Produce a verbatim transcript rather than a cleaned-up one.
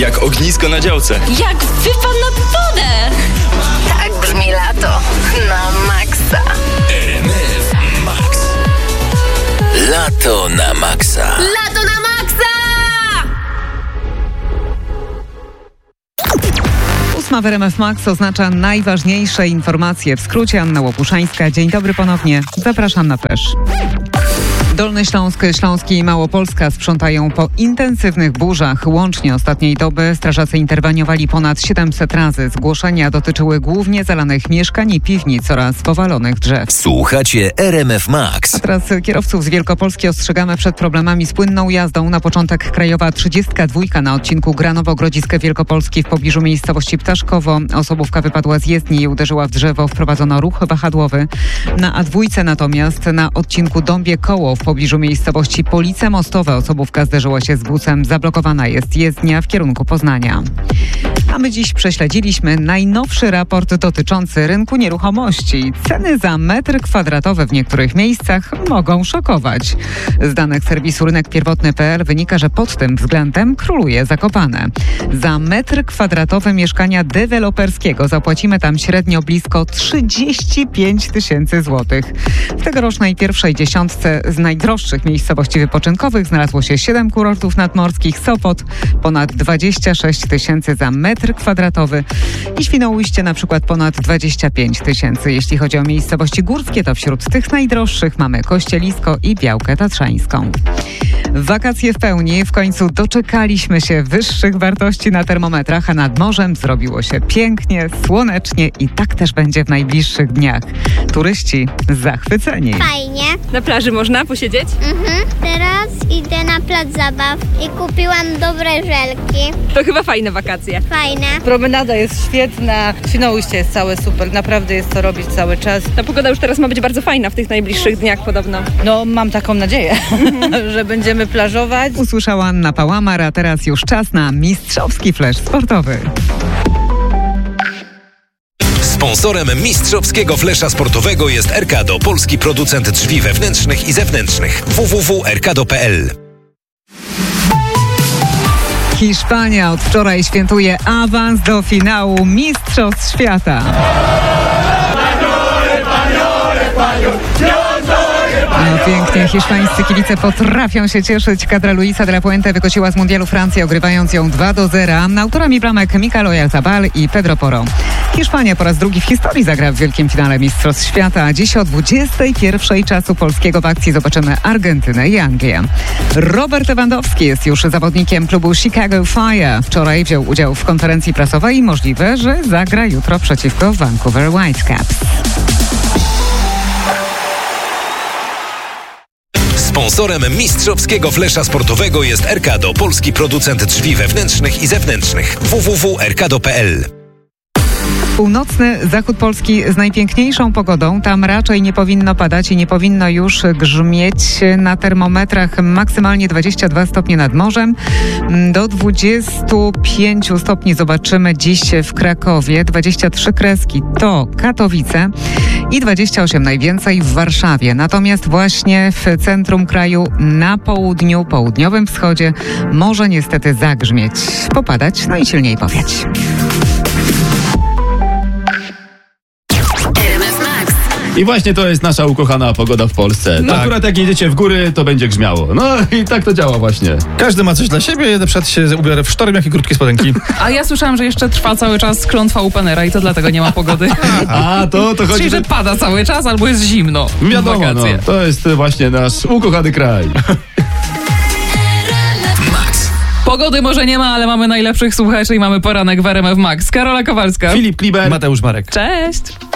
Jak ognisko na działce. Jak wypad na wodę. Tak brzmi lato na maksa. R M F Max. Lato na maksa. Lato na maksa! Ósma w R M F Max oznacza najważniejsze informacje. W skrócie Anna Łopuszańska. Dzień dobry ponownie. Zapraszam na Flash. Dolny Śląsk, Śląski i Małopolska sprzątają po intensywnych burzach. Łącznie ostatniej doby strażacy interweniowali ponad siedemset razy. Zgłoszenia dotyczyły głównie zalanych mieszkań i piwnic oraz powalonych drzew. Słuchacie R M F Max. A teraz kierowców z Wielkopolski ostrzegamy przed problemami z płynną jazdą. Na początek krajowa trzydziestka dwa na odcinku Granowo-Grodzisk Wielkopolski w pobliżu miejscowości Ptaszkowo. Osobówka wypadła z jezdni i uderzyła w drzewo. Wprowadzono ruch wahadłowy. Na A dwa natomiast na odcinku Dąbie-Koło w pobliżu miejscowości Police Mostowe osobówka zderzyła się z busem. Zablokowana jest jezdnia w kierunku Poznania. A my dziś prześledziliśmy najnowszy raport dotyczący rynku nieruchomości. Ceny za metr kwadratowy w niektórych miejscach mogą szokować. Z danych serwisu rynek pierwotny kropka p l wynika, że pod tym względem króluje Zakopane. Za metr kwadratowy mieszkania deweloperskiego zapłacimy tam średnio blisko trzydzieści pięć tysięcy złotych. W tegorocznej pierwszej dziesiątce z najdroższych miejscowości wypoczynkowych znalazło się siedem kurortów nadmorskich, Sopot ponad dwadzieścia sześć tysięcy za metr kwadratowy i Świnoujście na przykład ponad dwadzieścia pięć tysięcy. Jeśli chodzi o miejscowości górskie, to wśród tych najdroższych mamy Kościelisko i Białkę Tatrzańską. Wakacje w pełni. W końcu doczekaliśmy się wyższych wartości na termometrach, a nad morzem zrobiło się pięknie, słonecznie i tak też będzie w najbliższych dniach. Turyści zachwyceni. Fajnie. Na plaży można posiedzieć? Mhm. Teraz idę na plac zabaw i kupiłam dobre żelki. To chyba fajne wakacje. Fajne. Promenada jest świetna, Świnoujście jest całe super, naprawdę jest co robić cały czas. Ta pogoda już teraz ma być bardzo fajna w tych najbliższych dniach podobno. No mam taką nadzieję, że będziemy plażować. Usłyszała Anna Pałamar, a teraz już czas na mistrzowski flash sportowy. Sponsorem mistrzowskiego flesza sportowego jest Erkado, polski producent drzwi wewnętrznych i zewnętrznych. w w w kropka erkado kropka p l. Hiszpania od wczoraj świętuje awans do finału Mistrzostw Świata. No pięknie, hiszpańscy kibice potrafią się cieszyć. Kadra Luisa de la Puente wykosiła z mundialu Francję, ogrywając ją dwa do zera. Autorami bramek Mikel Oyarzabal i Pedro Porro. Hiszpania po raz drugi w historii zagra w wielkim finale Mistrzostw Świata, a dziś o dwudziestej pierwszej czasu polskiego w akcji zobaczymy Argentynę i Anglię. Robert Lewandowski jest już zawodnikiem klubu Chicago Fire. Wczoraj wziął udział w konferencji prasowej i możliwe, że zagra jutro przeciwko Vancouver Whitecaps. Sponsorem mistrzowskiego flesza sportowego jest Erkado, polski producent drzwi wewnętrznych i zewnętrznych. w w w kropka erkado kropka p l. Północny zachód Polski z najpiękniejszą pogodą. Tam raczej nie powinno padać i nie powinno już grzmieć. Na termometrach maksymalnie dwadzieścia dwa stopnie nad morzem. Do dwudziestu pięciu stopni zobaczymy dziś w Krakowie. dwadzieścia trzy kreski to Katowice i dwadzieścia osiem najwięcej w Warszawie. Natomiast właśnie w centrum kraju, na południu, południowym wschodzie może niestety zagrzmieć, popadać, no i silniej powiać. I właśnie to jest nasza ukochana pogoda w Polsce. No. Akurat jak jedziecie w góry, to będzie grzmiało. No i tak to działa właśnie. Każdy ma coś dla siebie, ja na przykład się ubiorę w sztorm, i krótkie spodenki. A ja słyszałam, że jeszcze trwa cały czas klątwa Upenera i to dlatego nie ma pogody. A, to, to chodzi... Czyli, że pada cały czas albo jest zimno. Wiadomo, no, to jest właśnie nasz ukochany kraj. Pogody może nie ma, ale mamy najlepszych słuchaczy i mamy poranek w R M F Max. Karola Kowalska. Filip Kliber. Mateusz Marek. Cześć.